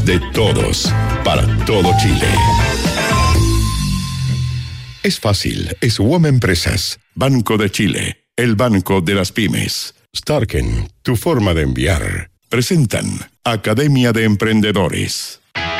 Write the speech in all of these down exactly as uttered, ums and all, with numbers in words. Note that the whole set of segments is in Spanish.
De todos, para todo Chile. Es fácil, es U O M Empresas, Banco de Chile, el banco de las pymes. Starken, tu forma de enviar. Presentan Academia de Emprendedores.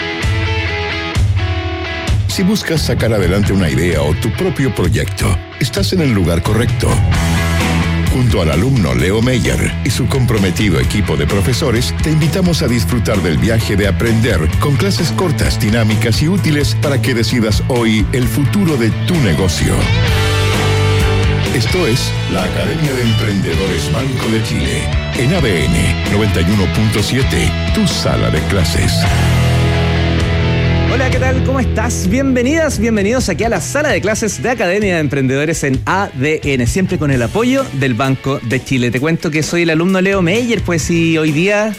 Si buscas sacar adelante una idea o tu propio proyecto, estás en el lugar correcto. Junto al alumno Leo Meyer y su comprometido equipo de profesores, te invitamos a disfrutar del viaje de aprender con clases cortas, dinámicas y útiles para que decidas hoy el futuro de tu negocio. Esto es la Academia de Emprendedores Banco de Chile, en A B N noventa y uno punto siete, tu sala de clases. Hola, ¿qué tal? ¿Cómo estás? Bienvenidas, bienvenidos aquí a la sala de clases de Academia de Emprendedores en A D N, siempre con el apoyo del Banco de Chile. Te cuento que soy el alumno Leo Meyer, pues si hoy día,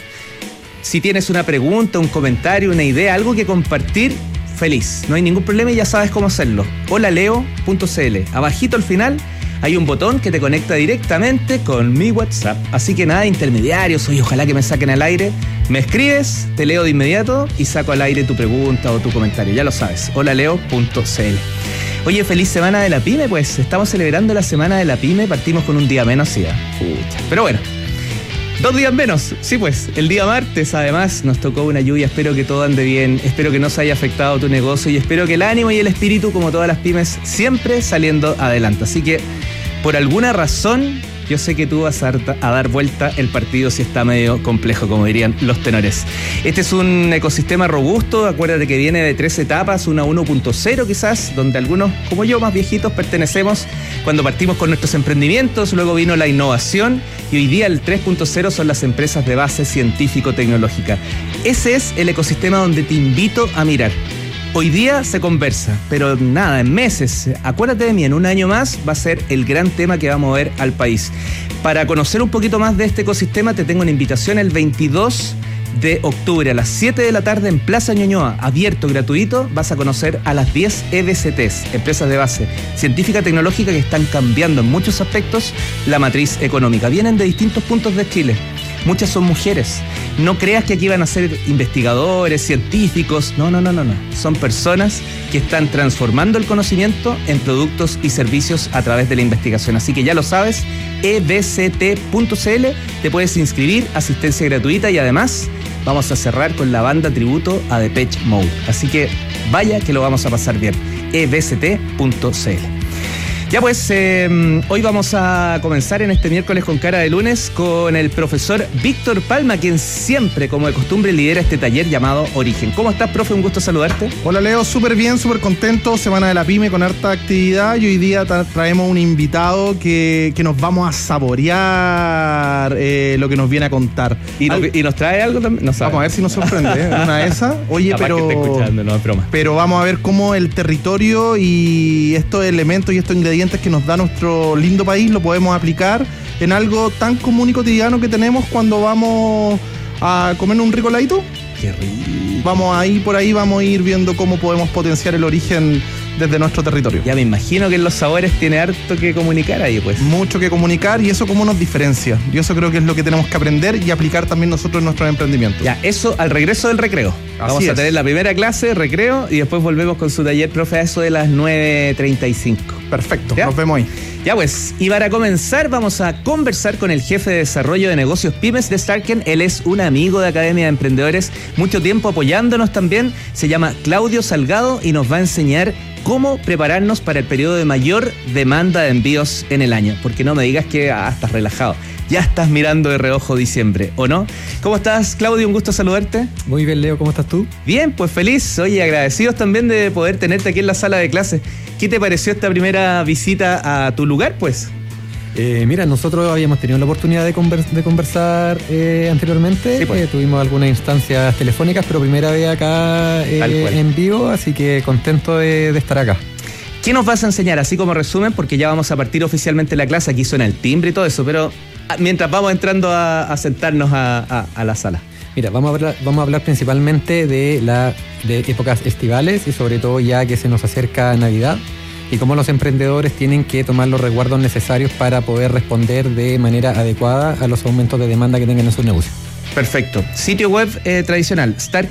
si tienes una pregunta, un comentario, una idea, algo que compartir, feliz. No hay ningún problema y ya sabes cómo hacerlo. hola leo punto c l. Abajito al final hay un botón que te conecta directamente con mi WhatsApp. Así que nada de intermediarios, oye, ojalá que me saquen al aire. Me escribes, te leo de inmediato y saco al aire tu pregunta o tu comentario. Ya lo sabes, hola leo punto c l. Oye, feliz semana de la pyme, pues estamos celebrando la semana de la pyme. Partimos con un día menos, sí. Pucha. Pero bueno, dos días menos, sí pues. El día martes, además, nos tocó una lluvia. Espero que todo ande bien, espero que no se haya afectado tu negocio y espero que el ánimo y el espíritu, como todas las pymes, siempre saliendo adelante. Así que, por alguna razón, yo sé que tú vas a dar, a dar vuelta el partido si está medio complejo, como dirían los tenores. Este es un ecosistema robusto, acuérdate que viene de tres etapas, una uno punto cero quizás, donde algunos, como yo, más viejitos, pertenecemos cuando partimos con nuestros emprendimientos, luego vino la innovación y hoy día el tres punto cero son las empresas de base científico-tecnológica. Ese es el ecosistema donde te invito a mirar. Hoy día se conversa, pero nada, en meses, acuérdate de mí, en un año más va a ser el gran tema que va a mover al país. Para conocer un poquito más de este ecosistema te tengo una invitación el veintidós de octubre a las siete de la tarde en Plaza Ñuñoa, abierto, gratuito. Vas a conocer a las diez E B C Ts, empresas de base científica tecnológica que están cambiando en muchos aspectos la matriz económica. Vienen de distintos puntos de Chile. Muchas son mujeres. No creas que aquí van a ser investigadores, científicos. No, no, no, no, no. Son personas que están transformando el conocimiento en productos y servicios a través de la investigación. Así que ya lo sabes, e b c t punto c l. Te puedes inscribir, asistencia gratuita y además vamos a cerrar con la banda tributo a Depeche Mode. Así que vaya que lo vamos a pasar bien. e b c t punto c l. Ya pues, eh, hoy vamos a comenzar en este miércoles con cara de lunes con el profesor Víctor Palma, quien siempre, como de costumbre, lidera este taller llamado Origen. ¿Cómo estás, profe? Un gusto saludarte. Hola, Leo. Súper bien, súper contento. Semana de la pyme con harta actividad y hoy día tra- traemos un invitado que, que nos vamos a saborear eh, lo que nos viene a contar. ¿Y, no, ¿Y nos trae algo también? No vamos a ver si nos sorprende, ¿eh? Una de esas. Oye, capaz pero... que esté escuchando, no es broma. Pero vamos a ver cómo el territorio y estos elementos y estos ingredientes que nos da nuestro lindo país lo podemos aplicar en algo tan común y cotidiano que tenemos cuando vamos a comer un rico heladito. Qué rico. Vamos ahí, por ahí vamos a ir viendo cómo podemos potenciar el origen desde nuestro territorio. Ya me imagino que en los sabores tiene harto que comunicar ahí, pues. Mucho que comunicar y eso cómo nos diferencia. Y eso creo que es lo que tenemos que aprender y aplicar también nosotros en nuestros emprendimientos. Ya, eso al regreso del recreo. Así Vamos a es. tener la primera clase, recreo, y después volvemos con su taller, profe, a eso de las nueve treinta y cinco. Perfecto, ¿Ya? Nos vemos ahí. Ya pues, y para comenzar vamos a conversar con el jefe de desarrollo de negocios pymes de Starken. Él es un amigo de Academia de Emprendedores, mucho tiempo apoyándonos también. Se llama Claudio Salgado y nos va a enseñar cómo prepararnos para el periodo de mayor demanda de envíos en el año. Porque no me digas que ah, estás relajado, ya estás mirando de reojo diciembre, ¿o no? ¿Cómo estás, Claudio? Un gusto saludarte. Muy bien, Leo, ¿cómo estás tú? Bien, pues feliz. Oye, agradecidos también de poder tenerte aquí en la sala de clases. ¿Qué te pareció esta primera visita a tu lugar, pues? Eh, mira, nosotros habíamos tenido la oportunidad de, conver- de conversar eh, anteriormente. Sí, pues. eh, tuvimos algunas instancias telefónicas, pero primera vez acá eh, en vivo, así que contento de, de estar acá. ¿Qué nos vas a enseñar? Así como resumen, porque ya vamos a partir oficialmente la clase. Aquí suena el timbre y todo eso, pero mientras vamos entrando a, a sentarnos a, a, a la sala. Mira, vamos a hablar, vamos a hablar principalmente de, la, de épocas estivales y sobre todo ya que se nos acerca Navidad y cómo los emprendedores tienen que tomar los resguardos necesarios para poder responder de manera adecuada a los aumentos de demanda que tengan en sus negocios. Perfecto. Sitio web eh, tradicional, starken